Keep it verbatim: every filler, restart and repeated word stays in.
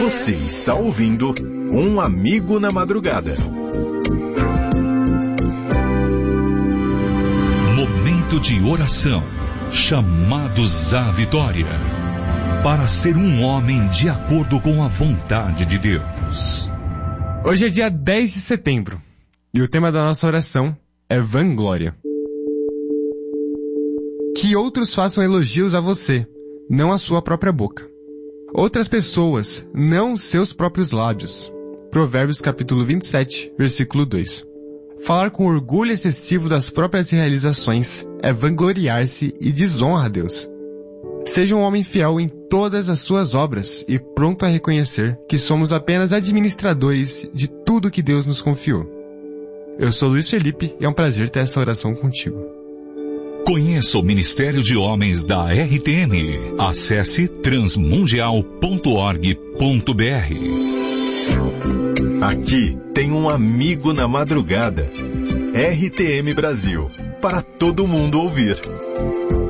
Você está ouvindo Um Amigo na Madrugada. Momento de oração, chamados à vitória, para ser um homem de acordo com a vontade de Deus. Hoje é dia dez de setembro, e o tema da nossa oração é vanglória. Que outros façam elogios a você, não a sua própria boca. Outras pessoas, não os seus próprios lábios. Provérbios capítulo vinte e sete, versículo dois. Falar com orgulho excessivo das próprias realizações é vangloriar-se e desonra a Deus. Seja um homem fiel em todas as suas obras e pronto a reconhecer que somos apenas administradores de tudo que Deus nos confiou. Eu sou Luiz Felipe e é um prazer ter essa oração contigo. Conheça o Ministério de Homens da R T M. Acesse transmundial ponto org ponto br. Aqui tem um amigo na madrugada. R T M Brasil, para todo mundo ouvir.